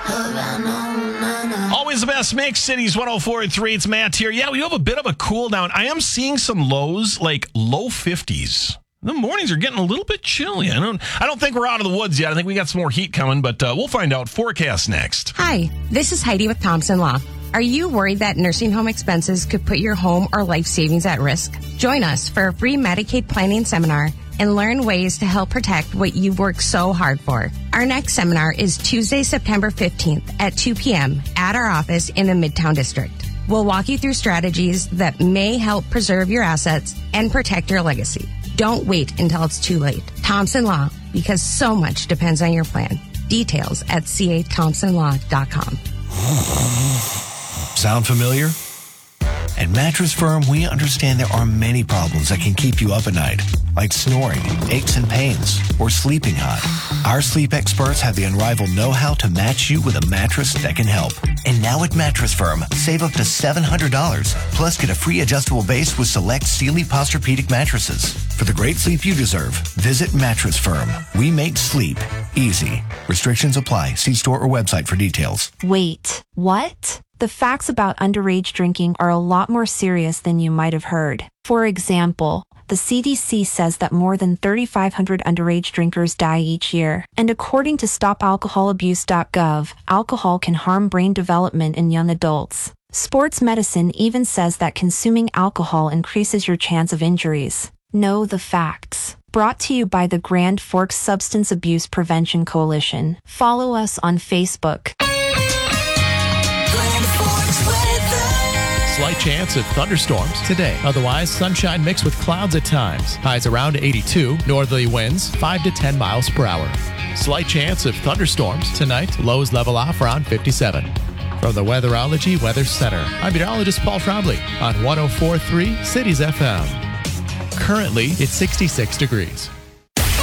Always the best mix, Cities 104.3. It's Matt here. Yeah, we have a bit of a cool down. I am seeing some lows, like low 50s. The mornings are getting a little bit chilly. I don't think we're out of the woods yet. I think we got some more heat coming, but we'll find out. Forecast next. Hi, this is Heidi with Thompson Law. Are you worried that nursing home expenses could put your home or life savings at risk? Join us for a free Medicaid planning seminar and learn ways to help protect what you've worked so hard for. Our next seminar is Tuesday, September 15th at 2 p.m. at our office in the Midtown District. We'll walk you through strategies that may help preserve your assets and protect your legacy. Don't wait until it's too late. Thompson Law, because so much depends on your plan. Details at cathompsonlaw.com. Sound familiar? At Mattress Firm, we understand there are many problems that can keep you up at night, like snoring, aches and pains, or sleeping hot. Our sleep experts have the unrivaled know-how to match you with a mattress that can help. And now at Mattress Firm, save up to $700, plus get a free adjustable base with select Sealy Posturepedic mattresses. For the great sleep you deserve, visit Mattress Firm. We make sleep easy. Restrictions apply. See store or website for details. Wait, what? The facts about underage drinking are a lot more serious than you might have heard. For example, the CDC says that more than 3,500 underage drinkers die each year. And according to StopAlcoholAbuse.gov, alcohol can harm brain development in young adults. Sports medicine even says that consuming alcohol increases your chance of injuries. Know the facts. Brought to you by the Grand Forks Substance Abuse Prevention Coalition. Follow us on Facebook. Slight chance of thunderstorms today. Otherwise, sunshine mixed with clouds at times. Highs around 82. Northerly winds 5 to 10 miles per hour. Slight chance of thunderstorms tonight. Lows level off around 57. From the Weatherology Weather Center, I'm meteorologist Paul Trombley on 104.3 Cities FM. Currently, it's 66 degrees.